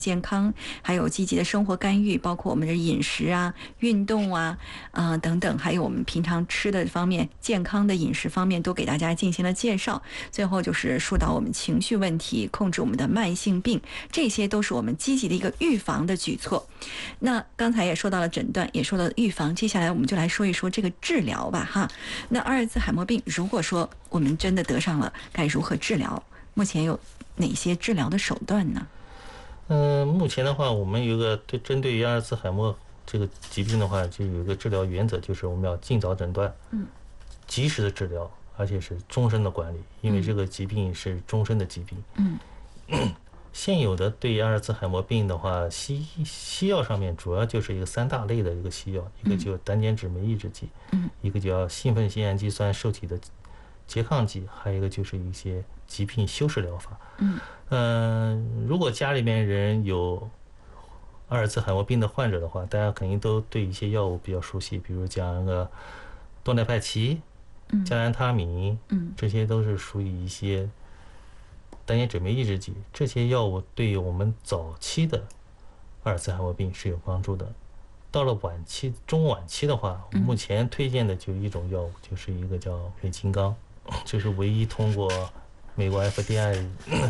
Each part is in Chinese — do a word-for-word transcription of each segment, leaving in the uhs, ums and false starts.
健康，还有积极的生活干预，包括我们的饮食啊、运动啊、呃等等，还有我们平常吃的方面、健康的饮食方面，都给大家进行了介绍。最后就是疏导我们情绪问题，控制我们的慢性病，这些都是我们积极的一个预防的举措。那刚才也说到了诊断，也说到了预防，接下来我们就来说一说这个治疗吧，哈。那阿尔兹海默病，如果说我们真的得上了，该如何治疗？目前有哪些治疗的手段呢？ 嗯，目前的话，我们有一个对针对于阿尔兹海默这个疾病的话，就有一个治疗原则，就是我们要尽早诊断， 嗯， 及时的治疗，而且是终身的管理，因为这个疾病是终身的疾病。 嗯， 现有的对于阿尔兹海默病的话，西西药上面主要就是一个三大类的一个西药，一个就单碱酯酶抑制剂， 嗯， 一个叫兴奋酰氨基酸受体的拮抗剂，还有一个就是一些疾病修饰疗法。 嗯， 呃，如果家里面人有阿尔兹海默病的患者的话，大家肯定都对一些药物比较熟悉，比如讲那个多奈派奇、加兰他敏， 嗯， 这些都是属于一些单碱酯酶抑制剂。这些药物对于我们早期的阿尔兹海默病是有帮助的。到了晚期、中晚期的话，目前推荐的就一种药物，就是一个叫美金刚，这是唯一通过美国 F D I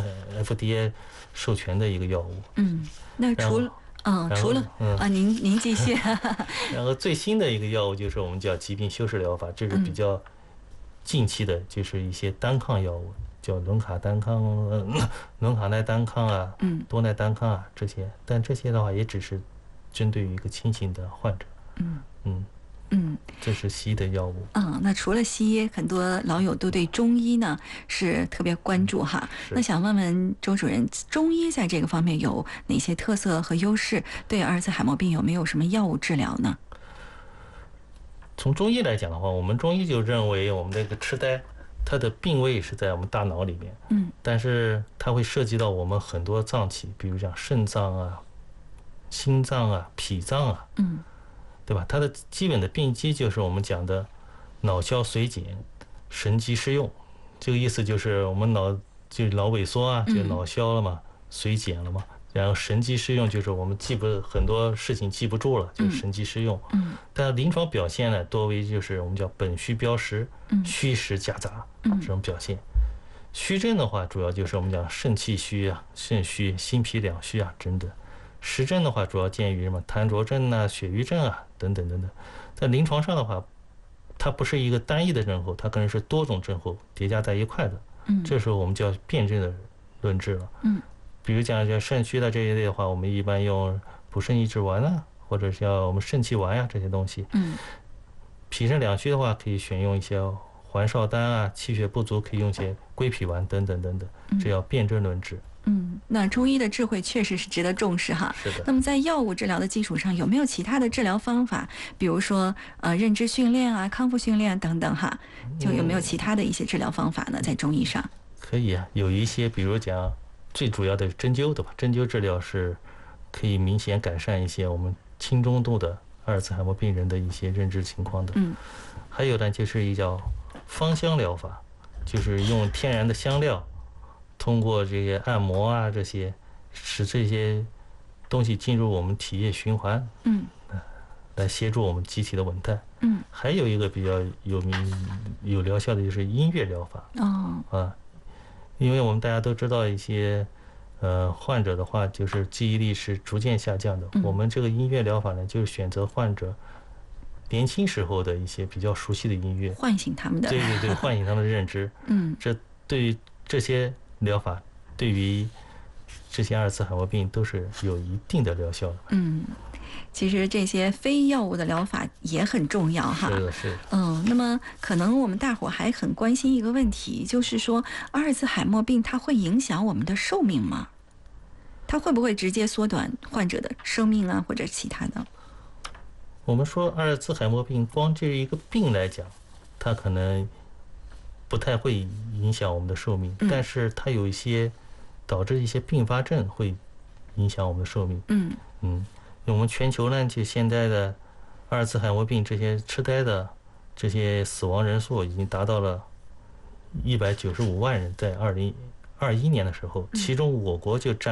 F D A 授权的一个药物。 嗯，那除了嗯，除了嗯啊，您您继续。 然后最新的一个药物就是我们叫疾病修饰疗法，这是比较近期的，就是一些单抗药物，叫伦卡单抗、呃、伦卡奈单抗啊， 嗯， 多奈单抗啊这些，但这些的话也只是针对于一个轻型的患者。 嗯嗯嗯， 这是西医的药物。 嗯，那除了西医，很多老友都对中医呢是特别关注哈。那想问问周主任，中医在这个方面有哪些特色和优势？对阿尔兹海默病有没有什么药物治疗呢？ 从中医来讲的话，我们中医就认为我们这个痴呆，它的病位是在我们大脑里面， 嗯， 但是它会涉及到我们很多脏器，比如讲肾脏啊、心脏啊、脾脏啊， 嗯， 对吧？它的基本的病机就是我们讲的脑消髓减、神肌失用，这个意思就是我们脑就脑萎缩啊，就脑消了嘛，髓减了嘛。然后神肌失用就是我们记不很多事情记不住了，就是神肌失用。 嗯， 但临床表现呢，多为就是我们叫本虚标实、虚实夹杂这种表现。虚症的话，主要就是我们讲肾气虚啊、肾虚、心脾两虚啊等等。实症的话，主要见于什么痰浊症啊、血瘀症啊等等等等。在临床上的话，它不是一个单一的症候，它可能是多种症候叠加在一块的。 嗯， 这时候我们就要辩证的论治了。 嗯， 比如讲像肾虚的这一类的话，我们一般用补肾益智丸啊，或者是要我们肾气丸呀、啊、这些东西。 嗯， 脾肾两虚的话，可以选用一些环少丹啊，气血不足可以用一些归脾丸等等等等，这要辩证论治。 嗯，那中医的智慧确实是值得重视哈。 是的。 那么在药物治疗的基础上，有没有其他的治疗方法？比如说呃认知训练啊、康复训练等等哈，就有没有其他的一些治疗方法呢？在中医上？ 可以啊，有一些，比如讲最主要的针灸，对吧？针灸治疗是可以明显改善一些我们轻中度的阿尔兹海默病人的一些认知情况的。 嗯。 还有呢，就是一叫芳香疗法，就是用天然的香料。通过这些按摩啊，这些使这些东西进入我们体液循环， 嗯， 来协助我们机体的稳态。 嗯， 还有一个比较有名有疗效的就是音乐疗法。 哦， 啊，因为我们大家都知道一些呃患者的话，就是记忆力是逐渐下降的。 嗯、 我们这个音乐疗法呢，就是选择患者年轻时候的一些比较熟悉的音乐， 唤醒他们的， 对对对，唤醒他们的认知。 嗯， 这对于这些疗法对于这些阿尔兹海默病都是有一定的疗效的。 嗯，其实这些非药物的疗法也很重要哈。 是的，是的。 嗯，那么可能我们大伙还很关心一个问题，就是说阿尔兹海默病它会影响我们的寿命吗？它会不会直接缩短患者的生命啊，或者其他的？ 我们说阿尔兹海默病光这一个病来讲，它可能不太会影响我们的寿命， 嗯、 但是它有一些导致一些并发症会影响我们的寿命。 嗯嗯，我们全球呢，就现在的阿尔兹海默病这些痴呆的这些死亡人数已经达到了一百九十五万人，在二零二一年的时候，其中我国就占了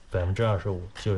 百分之二十五就